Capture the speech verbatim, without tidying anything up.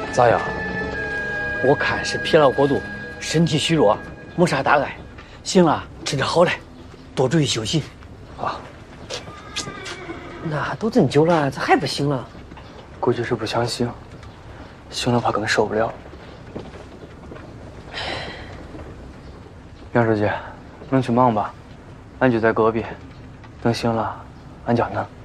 咋样？我看是疲劳过度，身体虚弱，没啥大碍。行了，吃点好嘞，多注意休息。啊。 那都这么久了，咋还不醒了？ 估计是不想醒，醒了怕更受不了。杨书记，恁去忙吧，俺就在隔壁，等醒了，俺叫恁。